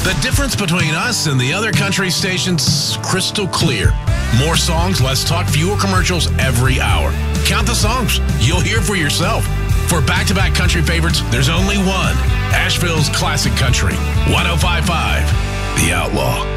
The difference between us and the other country stations, crystal clear. More songs, less talk, fewer commercials every hour. Count the songs. You'll hear for yourself. For back-to-back country favorites, there's only one. Asheville's Classic Country, 105.5, The Outlaw.